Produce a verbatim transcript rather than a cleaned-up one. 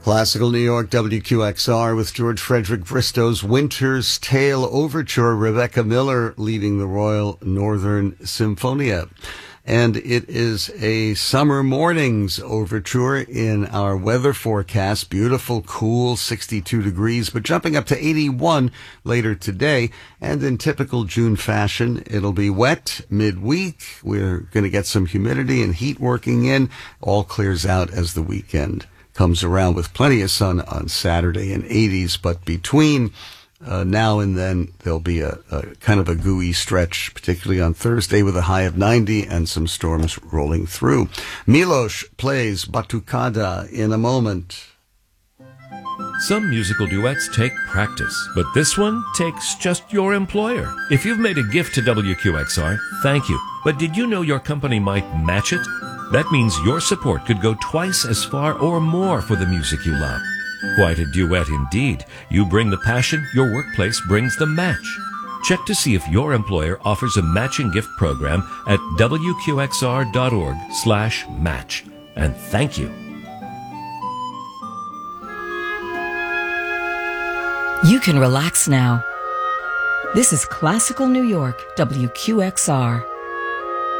Classical New York, W Q X R with George Frederick Bristow's Winter's Tale Overture, Rebecca Miller leading the Royal Northern Symphonia. And it is a summer mornings overture in our weather forecast. Beautiful, cool, sixty-two degrees, but jumping up to eighty-one later today. And in typical June fashion, it'll be wet midweek. We're going to get some humidity and heat working in. All clears out as the weekend comes around with plenty of sun on Saturday in eighties, but between uh, now and then there'll be a, a kind of a gooey stretch, particularly on Thursday with a high of ninety and some storms rolling through. Milos plays Batucada in a moment. Some musical duets take practice, but this one takes just your employer. If you've made a gift to W Q X R, thank you. But did you know your company might match it? That means your support could go twice as far or more for the music you love. Quite a duet indeed. You bring the passion, your workplace brings the match. Check to see if your employer offers a matching gift program at W Q X R dot org slash match. And thank you. You can relax now. This is Classical New York, W Q X R.